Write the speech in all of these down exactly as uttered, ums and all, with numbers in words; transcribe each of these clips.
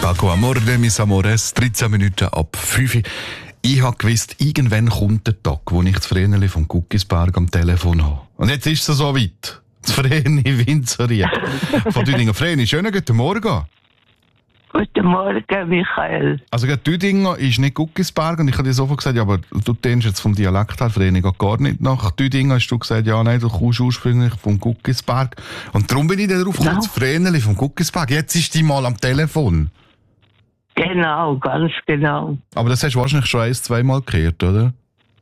Gago Amor de mis amores, dreizehn Minuten ab fünf. Ich habe gewusst, irgendwann kommt der Tag, wo ich das Vreneli vom Guckisberg am Telefon habe. Und jetzt ist es so weit. Das Vreni Winzerried von Düdingen. Vreni, schönen guten Morgen. Guten Morgen, Michael. Also Düdingen ist nicht Guckisberg und ich habe dir sofort gesagt, ja, aber du kennst jetzt vom Dialekt her, Vreni geht gar nicht nach Düdingen. Hast du gesagt, ja, nein, du kommst ursprünglich vom Guckisberg. Und darum bin ich darauf gekommen, das Vreneli vom Guckisberg. Jetzt ist die mal am Telefon. Genau, ganz genau. Aber das hast du wahrscheinlich schon ein-, zweimal gehört, oder?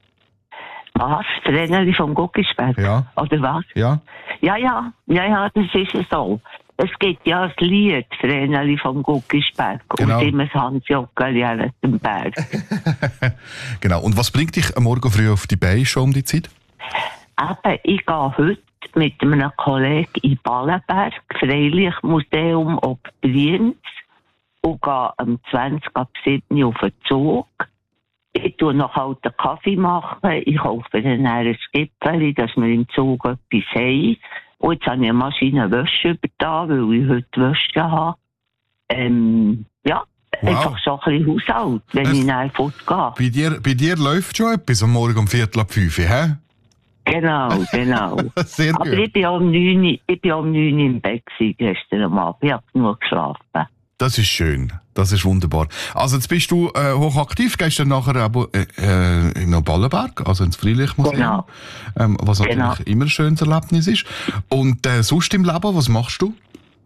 Was? Vreneli vom Guckisberg? Ja. Oder was? Ja. Ja, ja, ja, ja, das ist es so. Es gibt ja ein Lied, Vreneli vom Guckisberg, Genau. und immer das Hans-Jockeli an dem Berg. Genau. Und was bringt dich am Morgen früh auf die Beine schon um die Zeit? Eben, ich gehe heute mit einem Kollegen in Ballenberg, Freilichtmuseum ob Brienz, und gehe am zwanzig ab sieben auf den Zug. Ich tue noch halt einen Kaffee machen, ich kaufe dann ein Skipfeli, dass wir im Zug etwas haben. Und jetzt habe ich eine Maschine Wäsche übertan, weil ich heute Wäsche habe. Ähm, ja, Wow. einfach so ein bisschen Haushalt, wenn Es- ich nachher fortgehe. Bei dir, bei dir läuft schon etwas am Morgen um Viertel ab fünf, hä? Genau, genau. Sehr Aber gut. ich bin um neun, ich bin um neun im Bett gewesen gestern am Abend. Ich habe genug geschlafen. Das ist schön. Das ist wunderbar. Also jetzt bist du äh, hochaktiv, gehst dann nachher aber, äh, äh, in den Ballenberg, also ins Freilichtmuseum, Genau. ähm, was natürlich Genau. immer ein schönes Erlebnis ist. Und äh, sonst im Leben, was machst du?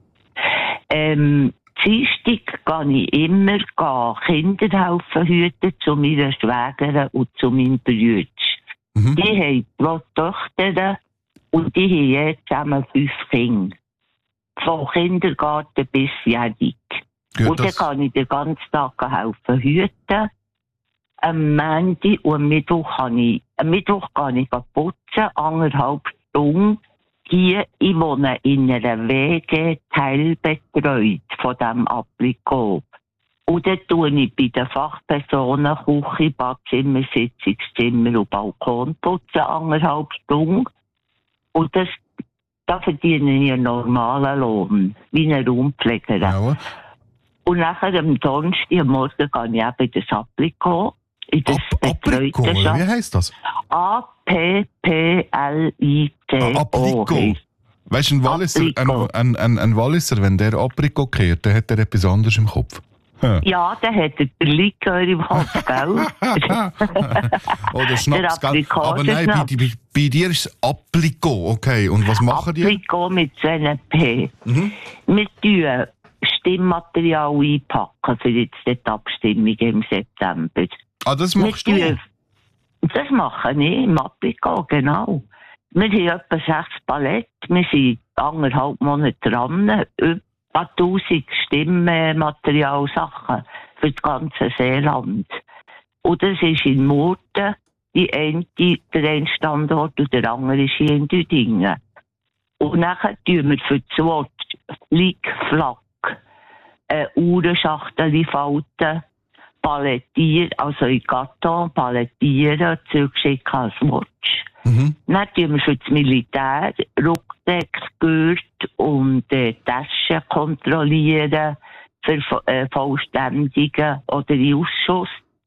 Ähm, Dienstag gehe ich immer gehen Kinder helfen hüten zu meiner Schwägerin und zu meinem Brüder. Mhm. Die haben zwei Töchter und die haben jetzt zusammen fünf Kinder. Von Kindergarten bis jährig. Gut, Und dann das- kann ich den ganzen Tag helfen hüten. Am Montag und am Mittwoch, kann ich, am Mittwoch gehe ich putzen, anderthalb Stunden. Hier, ich wohne in einer W G teilbetreut von diesem Applikop. Und dann tue ich bei den Fachpersonen Küche, Badzimmer, Sitzungszimmer und Balkon putzen, anderthalb Stunden. Und das, da verdiene ich einen normalen Lohn, wie eine Raumpflegerin. Ja. Und nachher am Donnerstag am Morgen gehe ich eben in das Applikop. In das Ap Aprikot, betreute wie Schaff- heisst das? A P P L I T Ah, O. Aprikot. Weißt du, ein Walliser, ein, Aprikot. ein, ein, ein Walliser, wenn der Aprikot kehrt, dann hat er etwas anderes im Kopf. Hm. Ja, der hat den Likör im Kopf, gell? Oder Schnaps, gell? Aprikot, Aber nein, bei, Schnaps. bei, bei dir ist es Aprikot, okay. Und was machen die? Aprikot mit so einem P. Mhm. Wir tun Stimmmaterial einpacken für jetzt die Abstimmung im September. Ah, das Wir machst du? tun- Das mache ich im Aprikot, genau. Wir haben etwa sechs Palette, wir sind anderthalb Monate dran, über tausend Stimmmaterialsachen für das ganze Seeland. Und das ist in Murten, die eine, der eine Standort und der andere ist hier in Düdingen. Und nachher tun wir für das Wort Flick, Flack, eine Uhrenschachtel falten, palettieren, also in Karton palettieren, zurückschicken als Watch. Mhm. Dann tun wir für das Militär Ruckdeck, Gurt und äh, Taschen kontrollieren, für äh, Vollständigen oder in Ausschuss.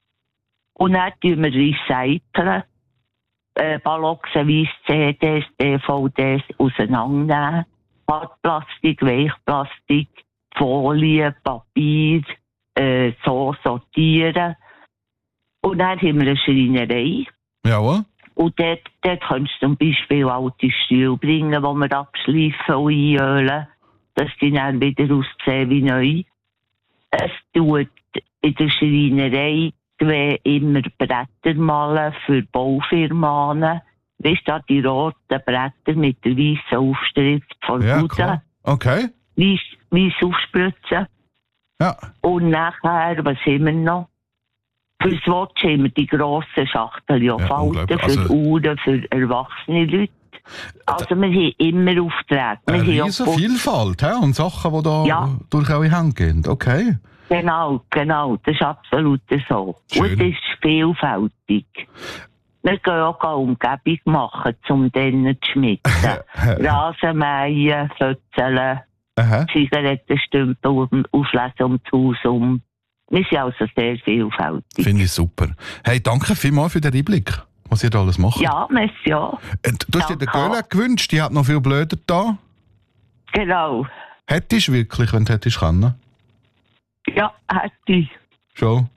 Und dann tun wir recyceln, äh, ballotzenweise C Ds, D V Ds auseinandernehmen, Hartplastik, Weichplastik, Folie, Papier, äh, so sortieren. Und dann haben wir eine Schreinerei. Ja, Und dort, dort kannst du zum Beispiel alte Stühle bringen, die wir abschleifen und einölen, dass die dann wieder aussehen wie neu. Es tut in der Schreinerei wie immer Bretter malen für Baufirmen. Weißt du, die roten Bretter mit der weißen Aufschrift von ja, Bude, klar. Okay. weiss, weiss aufspritzen. Ja. Und nachher, was haben wir noch? Für das Watch haben wir die grossen Schachtel, ja, Ja, Falten unglaublich. für Also- Uhren, für erwachsene Leute. Also wir haben immer Aufträge. Wir Eine haben auch riesen Putz- Vielfalt, he? Und Sachen, die da Ja. durch eure Hände gehen. Okay. Genau, genau, das ist absolut so. Schön. Und es ist vielfältig. Wir gehen auch eine Umgebung machen, um denen zu schmieden. Rasenmähen, Fötzeln, Aha. Zigarettenstümpel um, auflesen um das Haus um. Wir sind also sehr vielfältig. Finde ich super. Hey, danke vielmals für den Einblick, was ihr da alles macht. Ja, merci, ja. Äh, Du hast dir den Danke. Göhle gewünscht, die hat noch viel blöder da. Genau. Hättest du wirklich, wenn du hättest können? Ja, hätte ich. Schon.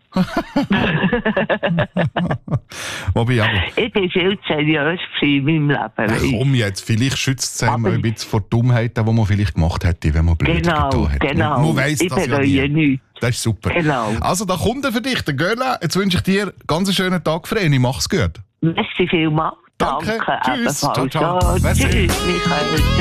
Wobei, aber, Ich bin viel zu seriös in meinem Leben. ach, weisst. komm jetzt, vielleicht schützt es einem Aber- ein bisschen vor Dummheiten, die man vielleicht gemacht hätte, wenn man blöd Genau, getan hätte. genau. Man weiss Ich das ja bereue nie. nichts. Das ist super. Genau. Also, da kommt er für dich, der Göhle. Jetzt wünsche ich dir ganz einen schönen Tag, Vreni. Mach's gut. Merci vielmals. Danke. Danke. Tschüss. ebenfalls. Ciao, ciao. Ja, Merci. tschüss, Michael.